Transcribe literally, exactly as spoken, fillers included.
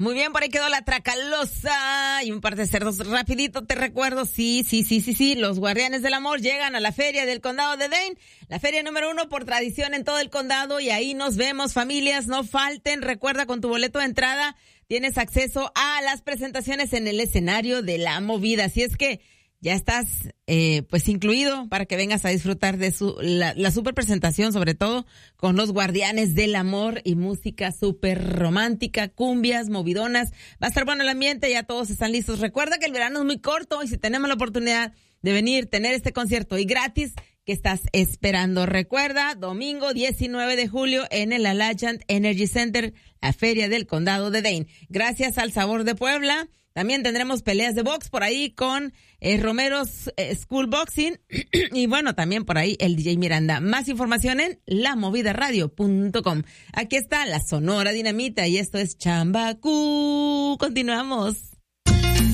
Muy bien, por ahí quedó la Tracalosa y un par de cerdos. Rapidito te recuerdo, sí, sí, sí, sí, sí, los Guardianes del Amor llegan a la feria del condado de Dane, la feria número uno por tradición en todo el condado, y ahí nos vemos, familias, no falten. Recuerda, con tu boleto de entrada tienes acceso a las presentaciones en el escenario de la movida, así es que ya estás eh, pues incluido para que vengas a disfrutar de su la, la super presentación, sobre todo con los Guardianes del Amor y música súper romántica, cumbias, movidonas. Va a estar bueno el ambiente, ya todos están listos. Recuerda que el verano es muy corto y si tenemos la oportunidad de venir, tener este concierto y gratis, ¿qué estás esperando? Recuerda, domingo diecinueve de julio en el Alliant Energy Center, la feria del condado de Dane. Gracias al Sabor de Puebla. También tendremos peleas de box por ahí con eh, Romero's eh, School Boxing y bueno, también por ahí el D J Miranda. Más información en la movida radio punto com. Aquí está la Sonora Dinamita y esto es Chambacú. Continuamos.